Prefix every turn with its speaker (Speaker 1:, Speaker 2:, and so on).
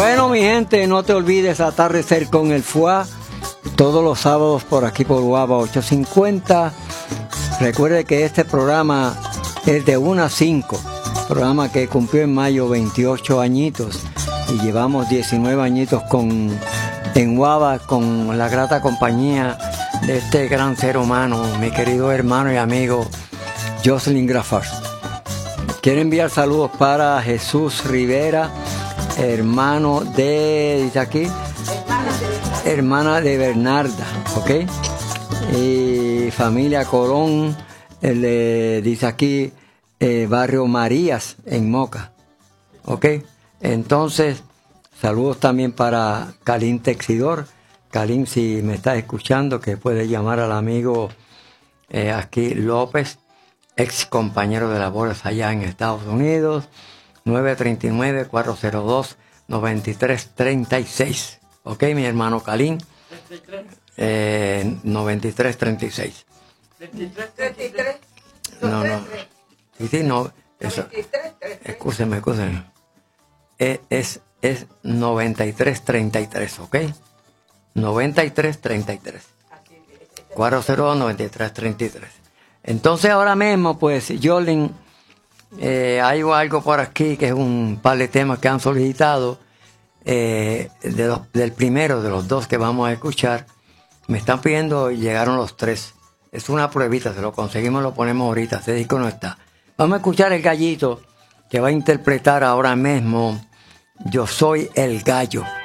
Speaker 1: Bueno, mi gente, no te olvides atardecer con el FUA todos los sábados por aquí por Guava 850. Recuerde que este programa es de 1 a 5, programa que cumplió en mayo 28 añitos y llevamos 19 añitos en Guava con la grata compañía de este gran ser humano, mi querido hermano y amigo Jocelyn Grafar. Quiero enviar saludos para Jesús Rivera, hermano de, dice aquí, hermana de Bernarda, ¿ok? Y familia Colón, dice aquí, barrio Marías, en Moca, ¿ok? Entonces, saludos también para Calín Texidor. Calín, si me estás escuchando, que puedes llamar al amigo aquí López, ex compañero de labores allá en Estados Unidos, 939-402-9336. Ok, mi hermano Calín. 9336.
Speaker 2: 33.
Speaker 1: No. Sí, no. Eso. Escúcheme. Es 9333, ¿ok? 9333. 402-9333. Entonces ahora mismo, pues, Jolin, hay algo por aquí que es un par de temas que han solicitado. Del primero de los dos que vamos a escuchar, me están pidiendo, llegaron los tres. Es una pruebita, se lo conseguimos, lo ponemos ahorita. Ese disco no está. Vamos a escuchar el gallito que va a interpretar ahora mismo Yo Soy el Gallo.